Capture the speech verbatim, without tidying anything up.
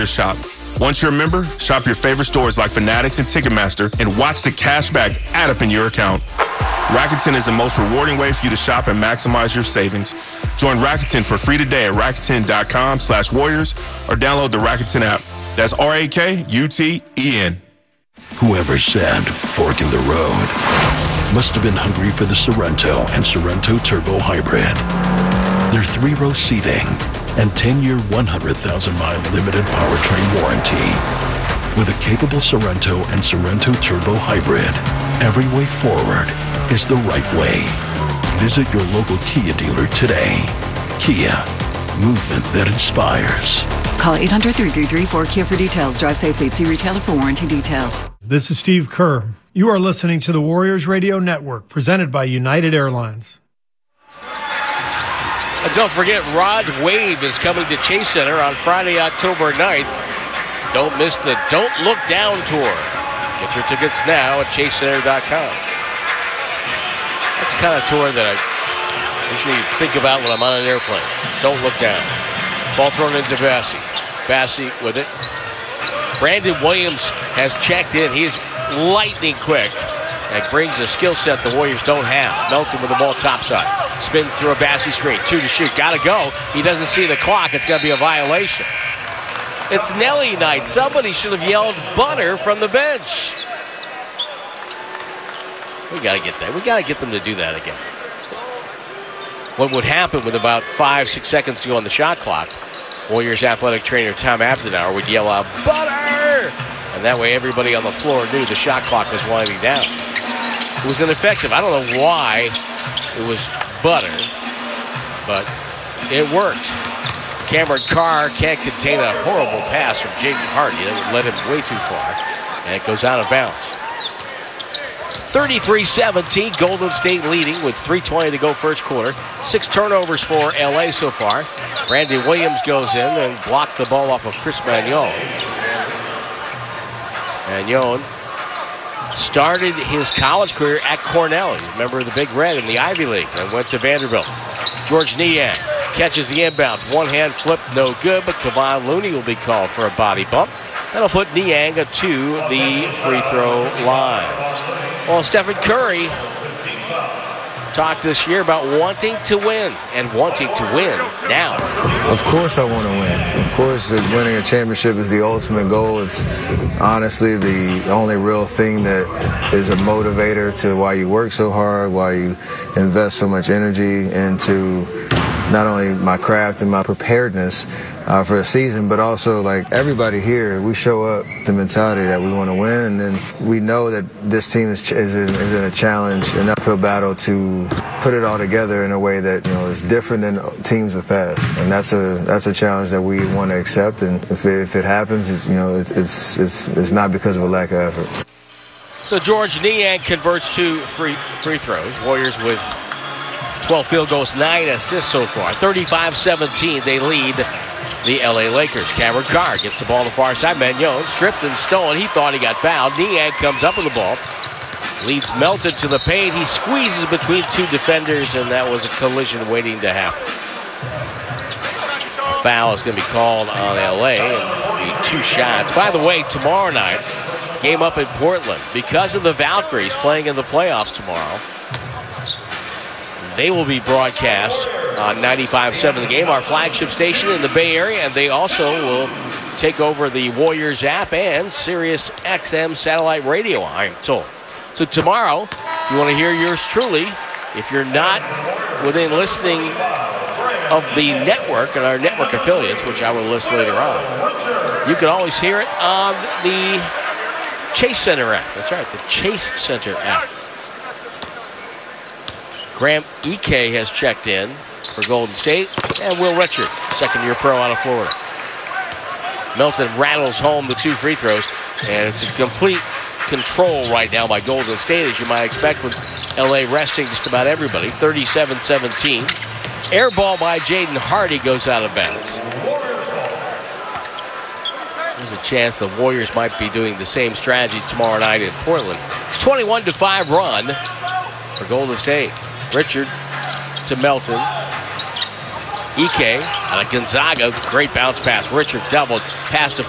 Warriors shop. Once you're a member, shop your favorite stores like Fanatics and Ticketmaster and watch the cash back add up in your account. Rakuten is the most rewarding way for you to shop and maximize your savings. Join Rakuten for free today at Rakuten.com slash Warriors or download the Rakuten app. That's R A K U T E N. Whoever said fork in the road must have been hungry for the Sorrento and Sorrento Turbo Hybrid. Their three-row seating and ten-year, one hundred thousand mile limited powertrain warranty. With a capable Sorrento and Sorrento Turbo Hybrid, every way forward is the right way. Visit your local Kia dealer today. Kia, movement that inspires. Call eight hundred, three three three, four Kia for details. Drive safely. See retailer for warranty details. This is Steve Kerr. You are listening to the Warriors Radio Network, presented by United Airlines. And don't forget, Rod Wave is coming to Chase Center on Friday, October ninth. Don't miss the Don't Look Down tour. Get your tickets now at chase center dot com. That's the kind of tour that I usually think about when I'm on an airplane. Don't look down. Ball thrown into Bassey. Bassey with it. Brandon Williams has checked in. He's lightning quick. And brings a skill set the Warriors don't have. Melton with the ball topside. Spins through a Bassey screen. Two to shoot. Gotta go. He doesn't see the clock. It's gonna be a violation. It's Nelly night. Somebody should have yelled butter from the bench. We gotta get that. We gotta get them to do that again. What would happen with about five, six seconds to go on the shot clock? Warriors athletic trainer Tom Abdenauer would yell out, butter! And that way everybody on the floor knew the shot clock was winding down. It was ineffective. I don't know why it was butter, but it worked. Cameron Carr can't contain a horrible pass from Jaden Hardy. That led him way too far, and it goes out of bounds. thirty-three seventeen, Golden State leading with three twenty to go first quarter. Six turnovers for L A so far. Brandon Williams goes in and blocked the ball off of Chris Magnon. Magnon started his college career at Cornell. He's a member of the Big Red in the Ivy League and went to Vanderbilt. George Niang catches the inbound. One hand flip, no good, but Kevon Looney will be called for a body bump. That'll put Niang to the free throw line. Well, Stephen Curry talked this year about wanting to win and wanting to win now. Of course I want to win. Of course, winning a championship is the ultimate goal. It's honestly the only real thing that is a motivator to why you work so hard, why you invest so much energy into not only my craft and my preparedness uh, for the season, but also like everybody here, we show up the mentality that we want to win, and then we know that this team is, is, in, is in a challenge, an uphill battle to put it all together in a way that, you know, is different than teams of past, and that's a that's a challenge that we want to accept. And if it, if it happens, it's, you know, it's, it's it's it's not because of a lack of effort. So George Niang converts two free free throws. Warriors with twelve field goals, nine assists so far. thirty-five seventeen, they lead the L A Lakers. Cameron Carr gets the ball to the far side. Magnon stripped and stolen. He thought he got fouled. Niang comes up with the ball. Leads Melton to the paint. He squeezes between two defenders, and that was a collision waiting to happen. A foul is going to be called on L A, and be two shots. By the way, tomorrow night, game up in Portland. Because of the Valkyries playing in the playoffs tomorrow, they will be broadcast on ninety-five point seven The Game, our flagship station in the Bay Area, and they also will take over the Warriors app and Sirius X M satellite radio, I am told. So tomorrow, if you want to hear yours truly, if you're not within listening of the network and our network affiliates, which I will list later on, you can always hear it on the Chase Center app. That's right, the Chase Center app. Graham Ike has checked in for Golden State, and Will Richard, second-year pro out of Florida. Melton rattles home the two free throws, and it's a complete control right now by Golden State, as you might expect, with L A resting just about everybody. thirty-seven seventeen. Air ball by Jaden Hardy goes out of bounds. There's a chance the Warriors might be doing the same strategy tomorrow night in Portland. twenty-one to five run for Golden State. Richard to Melton. Ike out of Gonzaga. Great bounce pass. Richard doubled. Pass to